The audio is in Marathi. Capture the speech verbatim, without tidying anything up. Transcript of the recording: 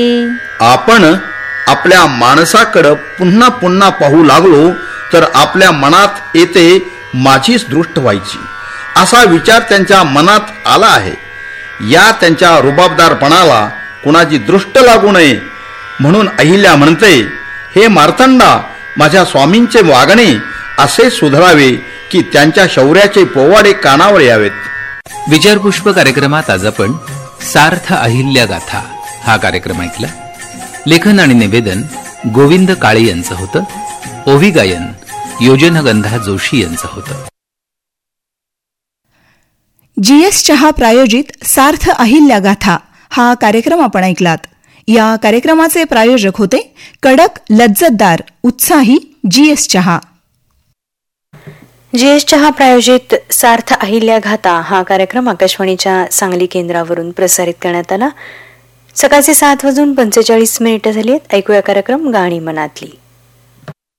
आपण आपल्या माणसाकडे पुन्हा पुन्हा पाहू लागलो तर आपल्या मनात येते माझीच दृष्ट व्हायची असा विचार त्यांच्या मनात आला आहे. या त्यांच्या रुबाबदारपणाला कुणाची दृष्ट लागू नये म्हणून अहिल्या म्हणते, हे मार्तंडा, माझ्या स्वामींचे वागणे असे सुधारावे की त्यांच्या शौर्याचे पोवाडे कानावर यावेत. विचारपुष्प कार्यक्रमात आज आपण सार्थ अहिल्या गाथा हा कार्यक्रम ऐकला. लेखन आणि निवेदन गोविंद काळे यांचं होतं. ओवी गायन योजनगंधा जोशी यांचं होतं. जीएस चहा प्रायोजित सार्थ अहिल्या गाथा हा कार्यक्रम आपण ऐकलात. या कार्यक्रमाचे प्रायोजक होते कडक लज्जतदार उत्साही जीएस चहा. जीएस चहा प्रायोजित सार्थ अहिल्या गाथा हा कार्यक्रम आकाशवाणीच्या सांगली केंद्रावरून प्रसारित करण्यात आला. सकाळचे सात वाजून पंचेचाळीस मिनिटं झाली आहेत. ऐकूया कार्यक्रम गाणी मनातली.